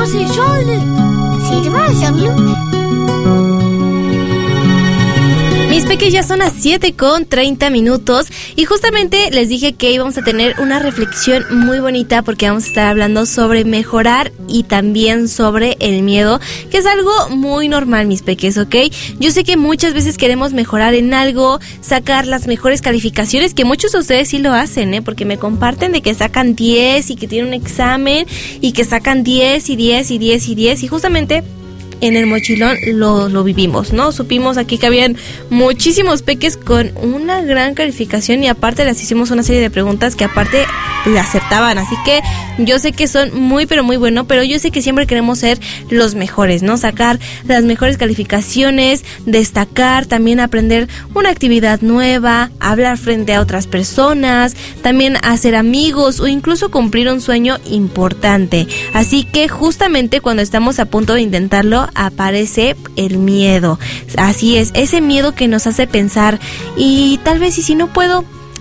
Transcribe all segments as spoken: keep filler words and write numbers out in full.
c'est Charlie. C'est moi, Charlie. Mis peques, ya son las siete con treinta minutos y justamente les dije que íbamos a tener una reflexión muy bonita porque vamos a estar hablando sobre mejorar y también sobre el miedo, que es algo muy normal, mis peques, ¿ok? Yo sé que muchas veces queremos mejorar en algo, sacar las mejores calificaciones, que muchos de ustedes sí lo hacen, ¿eh? Porque me comparten de que sacan diez y que tienen un examen y que sacan diez y diez y diez y diez y justamente en el mochilón lo, lo vivimos, ¿no? Supimos aquí que habían muchísimos peques con una gran calificación y aparte les hicimos una serie de preguntas que aparte le acertaban, así que yo sé que son muy pero muy buenos, pero yo sé que siempre queremos ser los mejores, ¿no? Sacar las mejores calificaciones, destacar, también aprender una actividad nueva, hablar frente a otras personas, también hacer amigos o incluso cumplir un sueño importante. Así que justamente cuando estamos a punto de intentarlo, aparece el miedo. Así es, ese miedo que nos hace pensar, y tal vez y si no puedo,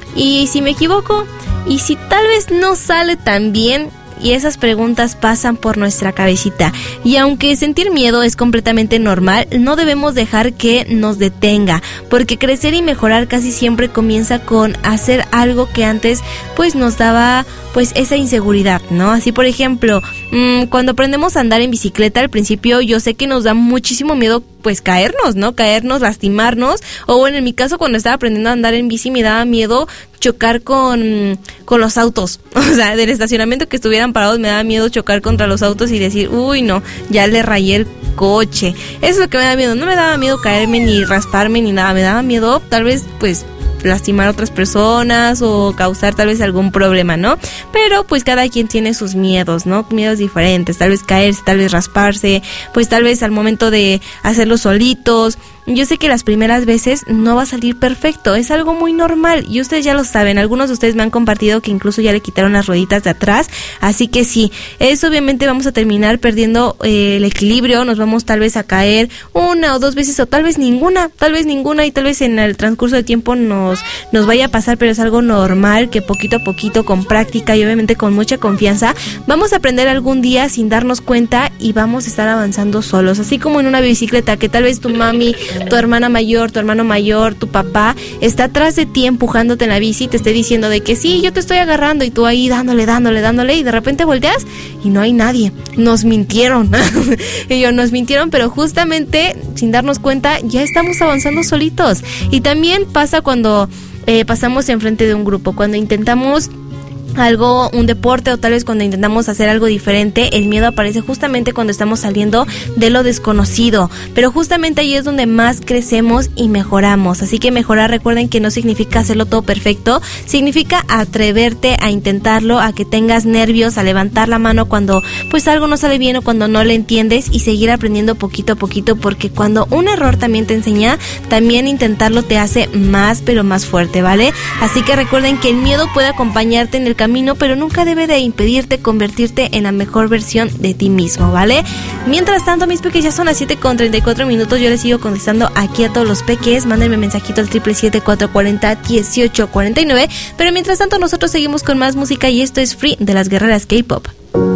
y si me equivoco, y si tal vez no sale tan bien. Y esas preguntas pasan por nuestra cabecita. Y aunque sentir miedo es completamente normal, no debemos dejar que nos detenga, porque crecer y mejorar casi siempre comienza con hacer algo que antes pues nos daba pues esa inseguridad, ¿no? Así, por ejemplo, mmm, cuando aprendemos a andar en bicicleta, al principio yo sé que nos da muchísimo miedo pues caernos, ¿no? Caernos, lastimarnos, o bueno, en mi caso cuando estaba aprendiendo a andar en bici me daba miedo chocar con, con los autos, o sea, del estacionamiento que estuvieran parados me daba miedo chocar contra los autos y decir, uy no, ya le rayé el coche. Eso es lo que me daba miedo, no me daba miedo caerme ni rasparme ni nada, me daba miedo tal vez pues lastimar a otras personas o causar tal vez algún problema, ¿no? Pero pues cada quien tiene sus miedos, ¿no? Miedos diferentes, tal vez caerse, tal vez rasparse, pues tal vez al momento de hacerlo solitos. Yo sé que las primeras veces no va a salir perfecto, es algo muy normal y ustedes ya lo saben, algunos de ustedes me han compartido que incluso ya le quitaron las rueditas de atrás, así que sí, eso obviamente vamos a terminar perdiendo eh, el equilibrio, nos vamos tal vez a caer una o dos veces o tal vez ninguna, tal vez ninguna y tal vez en el transcurso de tiempo nos, nos vaya a pasar, pero es algo normal que poquito a poquito con práctica y obviamente con mucha confianza vamos a aprender algún día sin darnos cuenta y vamos a estar avanzando solos, así como en una bicicleta que tal vez tu mami, tu hermana mayor, tu hermano mayor, tu papá está atrás de ti empujándote en la bici y te esté diciendo de que sí, yo te estoy agarrando y tú ahí dándole, dándole, dándole y de repente volteas y no hay nadie. Nos mintieron. Y yo, nos mintieron, pero justamente sin darnos cuenta ya estamos avanzando solitos. Y también pasa cuando eh, pasamos enfrente de un grupo, cuando intentamos algo, un deporte o tal vez cuando intentamos hacer algo diferente, el miedo aparece justamente cuando estamos saliendo de lo desconocido, pero justamente ahí es donde más crecemos y mejoramos, así que mejorar, recuerden que no significa hacerlo todo perfecto, significa atreverte a intentarlo, a que tengas nervios, a levantar la mano cuando pues algo no sale bien o cuando no le entiendes y seguir aprendiendo poquito a poquito, porque cuando un error también te enseña, también intentarlo te hace más pero más fuerte, ¿vale? Así que recuerden que el miedo puede acompañarte en el camino, pero nunca debe de impedirte convertirte en la mejor versión de ti mismo, ¿vale? Mientras tanto, mis peques, ya son las siete con treinta y cuatro minutos, yo les sigo contestando aquí a todos los peques, mándenme mensajito al triple siete cuatro cuatro cero dieciocho cuarenta y nueve, pero mientras tanto nosotros seguimos con más música y esto es Free de las guerreras K-Pop.